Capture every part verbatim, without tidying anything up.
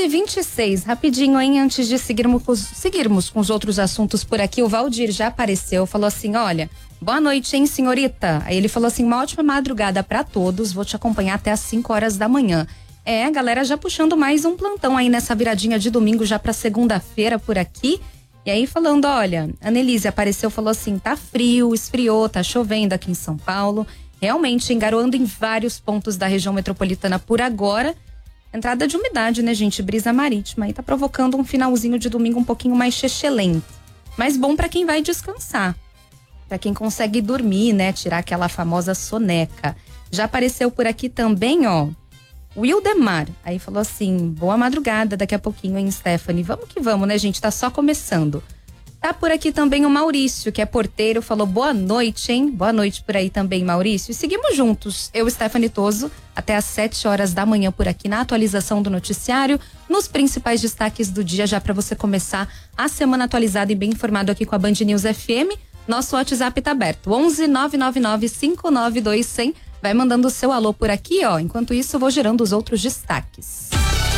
e vinte e seis, rapidinho, hein? Antes de seguirmos, seguirmos com os outros assuntos por aqui, o Valdir já apareceu, falou assim, olha, boa noite, hein, senhorita? Aí ele falou assim, uma ótima madrugada pra todos, vou te acompanhar até às cinco horas da manhã. É, a galera já puxando mais um plantão aí nessa viradinha de domingo já pra segunda-feira por aqui. E aí falando, olha, a Annelise apareceu, falou assim, tá frio, esfriou, tá chovendo aqui em São Paulo. Realmente engaroando em vários pontos da região metropolitana por agora. Entrada de umidade, né, gente? Brisa marítima. Aí tá provocando um finalzinho de domingo um pouquinho mais chechelento. Mas bom pra quem vai descansar. Pra quem consegue dormir, né? Tirar aquela famosa soneca. Já apareceu por aqui também, ó, Wildemar. Aí falou assim, boa madrugada daqui a pouquinho, hein, Stephanie? Vamos que vamos, né, gente? Tá só começando. Tá por aqui também o Maurício, que é porteiro, falou boa noite, hein? Boa noite por aí também, Maurício. E seguimos juntos, eu e Stephanie Toso, até às sete horas da manhã por aqui na atualização do noticiário, nos principais destaques do dia, já para você começar a semana atualizada e bem informado aqui com a Band News F M. Nosso WhatsApp tá aberto, onze nove nove nove cinco nove dois zero zero. Vai mandando o seu alô por aqui, ó. Enquanto isso, eu vou gerando os outros destaques.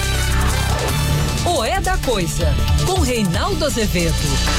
O É da Coisa, com Reinaldo Azevedo.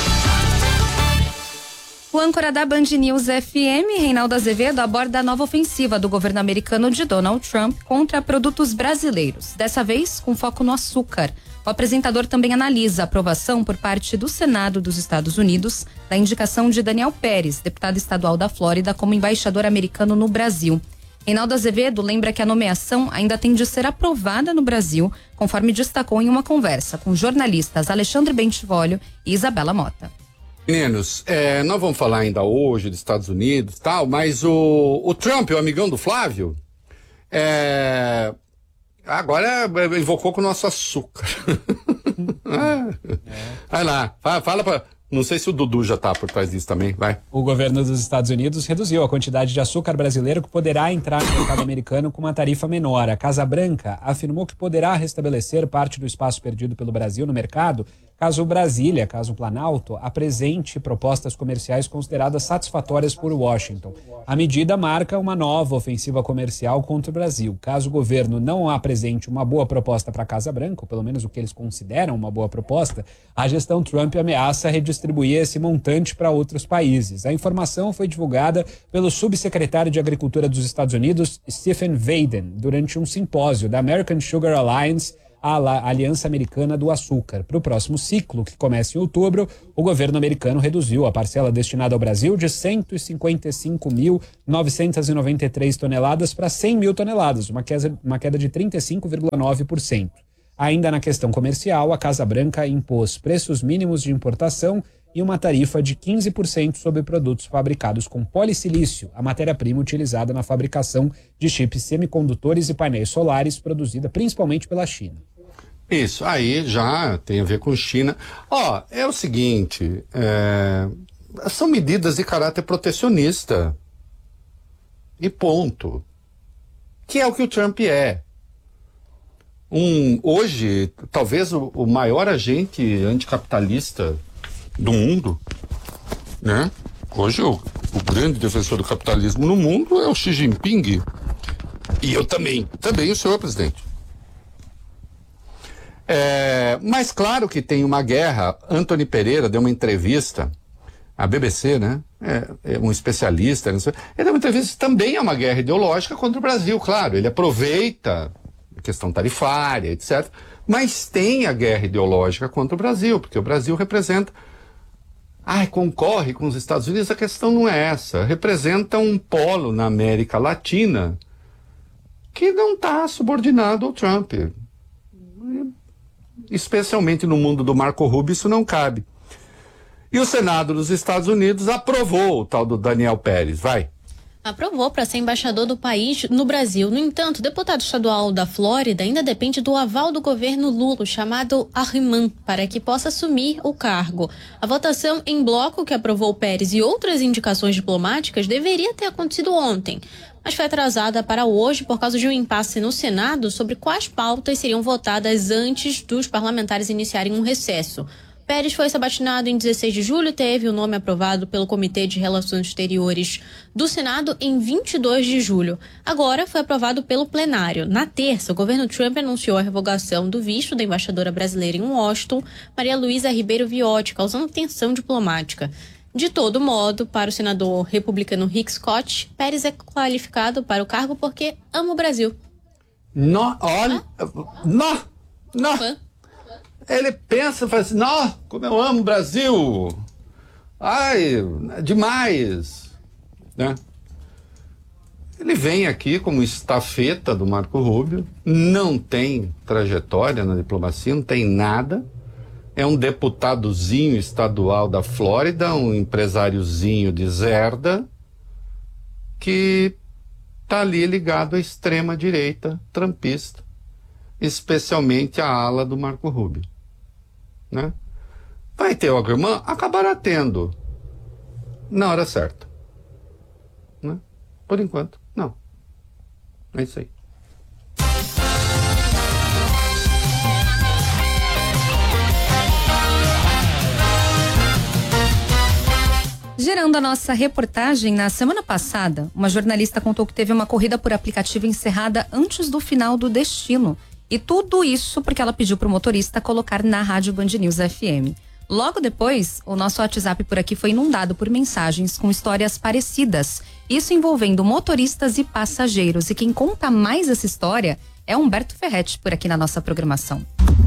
O âncora da Band News F M, Reinaldo Azevedo, aborda a nova ofensiva do governo americano de Donald Trump contra produtos brasileiros, dessa vez com foco no açúcar. O apresentador também analisa a aprovação por parte do Senado dos Estados Unidos da indicação de Daniel Pérez, deputado estadual da Flórida, como embaixador americano no Brasil. Reinaldo Azevedo lembra que a nomeação ainda tem de ser aprovada no Brasil, conforme destacou em uma conversa com jornalistas Alexandre Bentivolio e Isabela Mota. Meninos, é, nós vamos falar ainda hoje dos Estados Unidos e tal, mas o, o Trump, o amigão do Flávio, é, agora invocou com o nosso açúcar. é. Vai lá, fala, fala pra... Não sei se o Dudu já tá por trás disso também, vai. O governo dos Estados Unidos reduziu a quantidade de açúcar brasileiro que poderá entrar no mercado americano com uma tarifa menor. A Casa Branca afirmou que poderá restabelecer parte do espaço perdido pelo Brasil no mercado caso Brasília, caso Planalto, apresente propostas comerciais consideradas satisfatórias por Washington. A medida marca uma nova ofensiva comercial contra o Brasil. Caso o governo não apresente uma boa proposta para a Casa Branca, ou pelo menos o que eles consideram uma boa proposta, a gestão Trump ameaça redistribuir esse montante para outros países. A informação foi divulgada pelo subsecretário de Agricultura dos Estados Unidos, Stephen Vaden, durante um simpósio da American Sugar Alliance, a Aliança Americana do Açúcar. Para o próximo ciclo, que começa em outubro, o governo americano reduziu a parcela destinada ao Brasil de cento e cinquenta e cinco mil novecentas e noventa e três toneladas para cem mil toneladas, uma queda, uma queda de trinta e cinco vírgula nove por cento. Ainda na questão comercial, a Casa Branca impôs preços mínimos de importação e uma tarifa de quinze por cento sobre produtos fabricados com polissilício, a matéria-prima utilizada na fabricação de chips semicondutores e painéis solares, produzida principalmente pela China. Isso, aí já tem a ver com China. Ó, é o seguinte, é, são medidas de caráter protecionista. E ponto. Que é o que o Trump é. Um, hoje, talvez o, o maior agente anticapitalista do mundo, né? Hoje o, o grande defensor do capitalismo no mundo é o Xi Jinping. E eu também, também o senhor presidente. É, mas claro que tem uma guerra. Antony Pereira deu uma entrevista à B B C, né? É, é um especialista. Ele deu uma entrevista, também é uma guerra ideológica contra o Brasil, claro. Ele aproveita a questão tarifária, etcétera. Mas tem a guerra ideológica contra o Brasil, porque o Brasil representa... Ai, concorre com os Estados Unidos, a questão não é essa. Representa um polo na América Latina que não está subordinado ao Trump. Especialmente no mundo do Marco Rubio, isso não cabe. E o Senado dos Estados Unidos aprovou o tal do Daniel Pérez. Vai. Aprovou para ser embaixador do país no Brasil. No entanto, o deputado estadual da Flórida ainda depende do aval do governo Lula, chamado Arriman, para que possa assumir o cargo. A votação em bloco que aprovou Pérez e outras indicações diplomáticas deveria ter acontecido ontem, mas foi atrasada para hoje por causa de um impasse no Senado sobre quais pautas seriam votadas antes dos parlamentares iniciarem um recesso. Pérez foi sabatinado em dezesseis de julho, teve o nome aprovado pelo Comitê de Relações Exteriores do Senado em vinte e dois de julho. Agora foi aprovado pelo plenário. Na terça, o governo Trump anunciou a revogação do visto da embaixadora brasileira em Washington, Maria Luísa Ribeiro Viotti, causando tensão diplomática. De todo modo, para o senador republicano Rick Scott, Pérez é qualificado para o cargo porque ama o Brasil. Não, olha, não, não. Fã? Ele pensa, fala assim, não, como eu amo o Brasil. Ai, demais. Né? Ele vem aqui como estafeta do Marco Rubio, não tem trajetória na diplomacia, não tem nada. É um deputadozinho estadual da Flórida, um empresáriozinho de Zerda, que está ali ligado à extrema-direita trumpista, especialmente à ala do Marco Rubio. Né? Vai ter o agrimã? Acabará tendo na hora certa. Né? Por enquanto, não. É isso aí. Gerando a nossa reportagem, na semana passada, uma jornalista contou que teve uma corrida por aplicativo encerrada antes do final do destino. E tudo isso porque ela pediu para o motorista colocar na Rádio Band News F M. Logo depois, o nosso WhatsApp por aqui foi inundado por mensagens com histórias parecidas. Isso envolvendo motoristas e passageiros. E quem conta mais essa história é Humberto Ferretti, por aqui na nossa programação.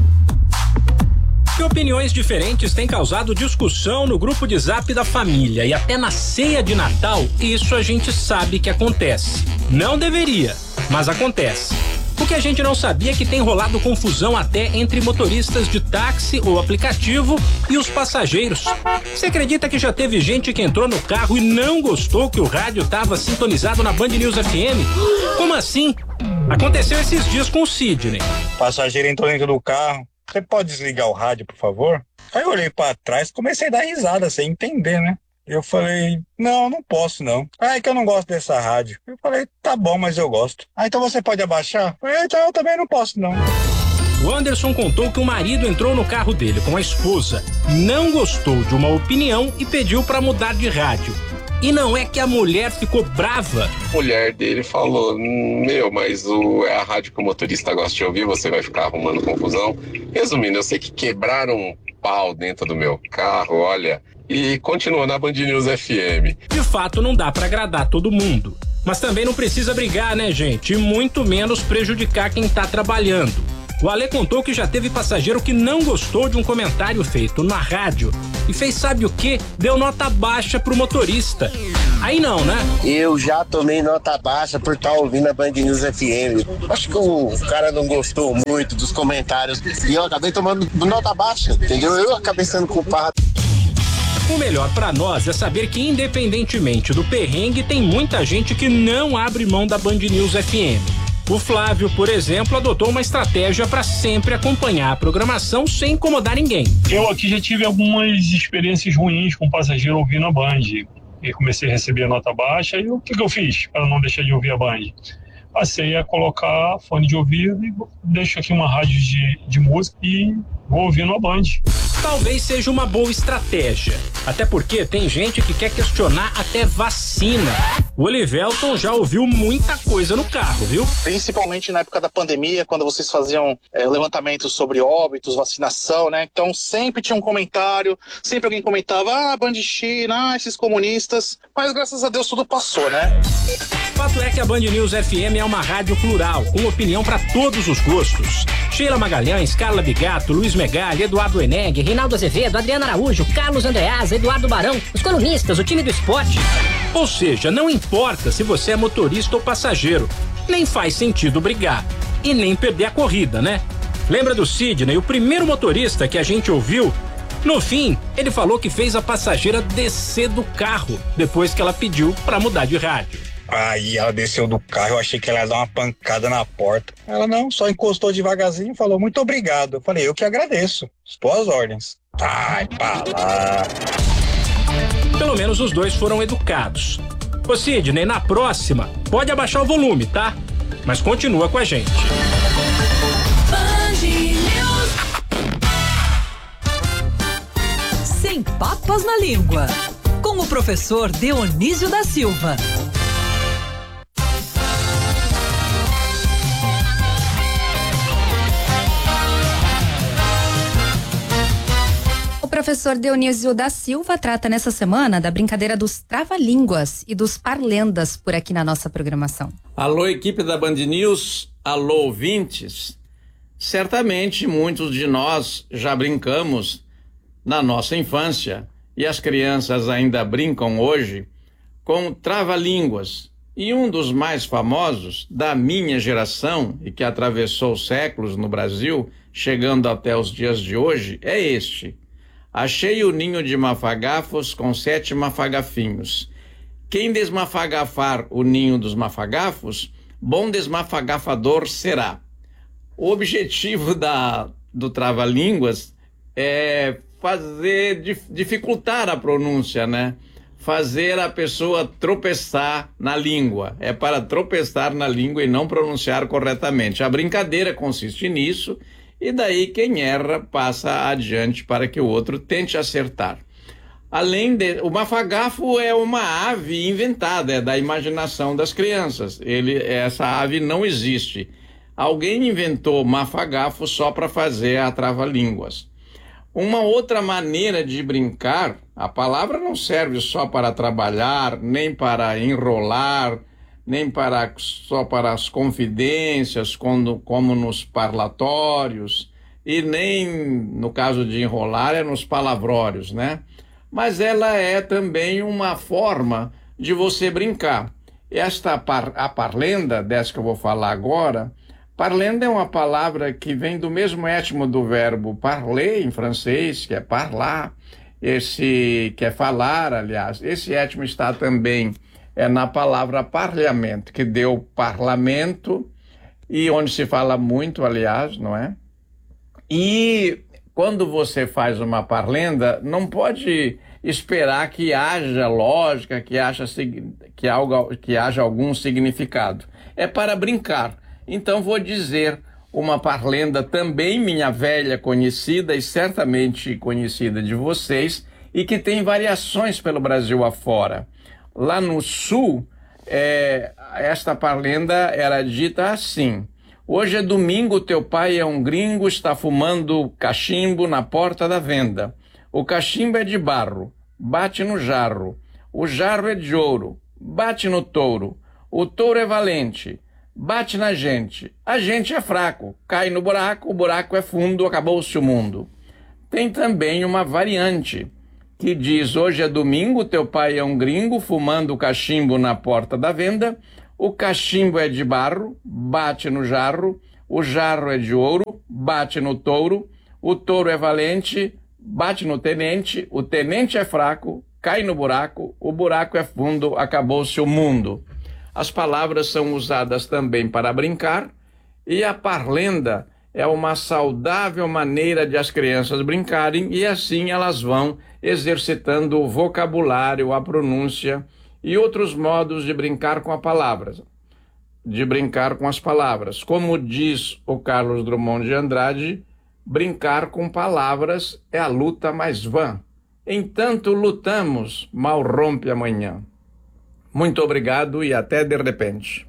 Que opiniões diferentes têm causado discussão no grupo de zap da família e até na ceia de Natal, isso a gente sabe que acontece. Não deveria, mas acontece. O que a gente não sabia é que tem rolado confusão até entre motoristas de táxi ou aplicativo e os passageiros. Você acredita que já teve gente que entrou no carro e não gostou que o rádio estava sintonizado na Band News F M? Como assim? Aconteceu esses dias com o Sidney. O passageiro entrou dentro do carro. Você pode desligar o rádio, por favor? Aí eu olhei pra trás, comecei a dar risada, sem entender, né? Eu falei, não, não posso não. Ah, é que eu não gosto dessa rádio. Eu falei, tá bom, mas eu gosto. Ah, então você pode abaixar? Eu falei, então eu também não posso não. O Anderson contou que o marido entrou no carro dele com a esposa, não gostou de uma opinião e pediu pra mudar de rádio. E não é que a mulher ficou brava. A mulher dele falou, meu, mas o, é a rádio que o motorista gosta de ouvir, você vai ficar arrumando confusão. Resumindo, eu sei que quebraram um pau dentro do meu carro, olha, e continuou na Band News F M. De fato, não dá pra agradar todo mundo. Mas também não precisa brigar, né, gente? E muito menos prejudicar quem tá trabalhando. O Ale contou que já teve passageiro que não gostou de um comentário feito na rádio e fez sabe o quê? Deu nota baixa pro motorista. Aí não, né? Eu já tomei nota baixa por estar ouvindo a Band News F M. Acho que o cara não gostou muito dos comentários e eu acabei tomando nota baixa, entendeu? Eu acabei sendo culpado. O melhor pra nós é saber que, independentemente do perrengue, tem muita gente que não abre mão da Band News F M. O Flávio, por exemplo, adotou uma estratégia para sempre acompanhar a programação sem incomodar ninguém. Eu aqui já tive algumas experiências ruins com passageiro ouvindo a Band. E comecei a receber nota baixa e o que, que eu fiz para não deixar de ouvir a Band? Passei a colocar fone de ouvido e deixo aqui uma rádio de, de música e vou ouvindo a Band. Talvez seja uma boa estratégia, até porque tem gente que quer questionar até vacina. O Olivelton já ouviu muita coisa no carro, viu? Principalmente na época da pandemia, quando vocês faziam é, levantamentos sobre óbitos, vacinação, né? Então sempre tinha um comentário, sempre alguém comentava, ah, Band China, ah, esses comunistas, mas graças a Deus tudo passou, né? O fato é que a Band News F M é uma rádio plural, com opinião para todos os gostos. Sheila Magalhães, Carla Bigato, Luiz Megali, Eduardo Eneg, Reinaldo Azevedo, Adriana Araújo, Carlos Andreas, Eduardo Barão, os colunistas, o time do esporte. Ou seja, não importa se você é motorista ou passageiro, nem faz sentido brigar e nem perder a corrida, né? Lembra do Sidney, o primeiro motorista que a gente ouviu? No fim, ele falou que fez a passageira descer do carro depois que ela pediu para mudar de rádio. Aí ela desceu do carro, eu achei que ela ia dar uma pancada na porta. Ela não, só encostou devagarzinho e falou, muito obrigado. Eu falei, eu que agradeço, as tuas ordens. Ai, pra lá. Pelo menos os dois foram educados. Ô Sidney, na próxima, pode abaixar o volume, tá? Mas continua com a gente. Travas na Língua, com o professor Dionísio da Silva. O professor Dionísio da Silva trata nessa semana da brincadeira dos trava-línguas e dos parlendas por aqui na nossa programação. Alô, equipe da Band News, alô, ouvintes. Certamente muitos de nós já brincamos na nossa infância, e as crianças ainda brincam hoje, com trava-línguas. E um dos mais famosos da minha geração, e que atravessou séculos no Brasil, chegando até os dias de hoje, é este: achei o ninho de mafagafos com sete mafagafinhos. Quem desmafagafar o ninho dos mafagafos, bom desmafagafador será. O objetivo da, do trava-línguas é fazer, dificultar a pronúncia, né? Fazer a pessoa tropeçar na língua. É para tropeçar na língua e não pronunciar corretamente. A brincadeira consiste nisso, e daí quem erra passa adiante para que o outro tente acertar. Além de, o mafagafo é uma ave inventada, é da imaginação das crianças. Ele, essa ave não existe. Alguém inventou mafagafo só para fazer a trava-línguas. Uma outra maneira de brincar, a palavra não serve só para trabalhar, nem para enrolar, nem para, só para as confidências, quando, como nos parlatórios, e nem, no caso de enrolar, é nos palavrórios, né? Mas ela é também uma forma de você brincar. Esta, par, a parlenda, dessa que eu vou falar agora, parlenda é uma palavra que vem do mesmo étimo do verbo parler, em francês, que é parlar, esse, que é falar, aliás. Esse étimo está também é, na palavra parlamento, que deu parlamento, e onde se fala muito, aliás, não é? E quando você faz uma parlenda, não pode esperar que haja lógica, que haja, que, algo, que haja algum significado. É para brincar. Então vou dizer uma parlenda também minha velha conhecida e certamente conhecida de vocês, e que tem variações pelo Brasil afora. Lá no sul, é, esta parlenda era dita assim: hoje é domingo, teu pai é um gringo, está fumando cachimbo na porta da venda. O cachimbo é de barro, bate no jarro. O jarro é de ouro, bate no touro. O touro é valente, bate na gente. A gente é fraco, cai no buraco, o buraco é fundo, acabou-se o mundo. Tem também uma variante que diz: hoje é domingo, teu pai é um gringo, fumando cachimbo na porta da venda. O cachimbo é de barro, bate no jarro. O jarro é de ouro, bate no touro. O touro é valente, bate no tenente. O tenente é fraco, cai no buraco. O buraco é fundo, acabou-se o mundo. As palavras são usadas também para brincar, e a parlenda é uma saudável maneira de as crianças brincarem, e assim elas vão exercitando o vocabulário, a pronúncia e outros modos de brincar com a palavra, de brincar com as palavras. Como diz o Carlos Drummond de Andrade, brincar com palavras é a luta mais vã. Entanto lutamos, mal rompe amanhã. Muito obrigado e até de repente.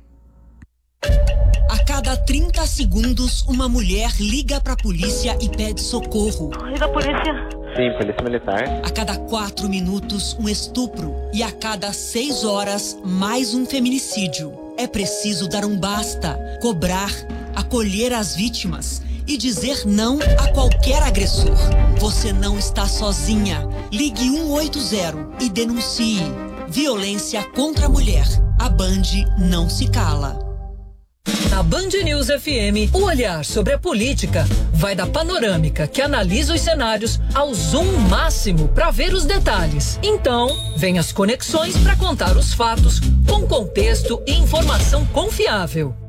A cada trinta segundos, uma mulher liga para a polícia e pede socorro. Liga a polícia. Sim, polícia militar. A cada quatro minutos, um estupro. E a cada seis horas, mais um feminicídio. É preciso dar um basta, cobrar, acolher as vítimas e dizer não a qualquer agressor. Você não está sozinha. Ligue um oito zero e denuncie. Violência contra a mulher. A Band não se cala. Na Band News F M, o olhar sobre a política vai da panorâmica que analisa os cenários ao zoom máximo para ver os detalhes. Então, vem as conexões para contar os fatos com contexto e informação confiável.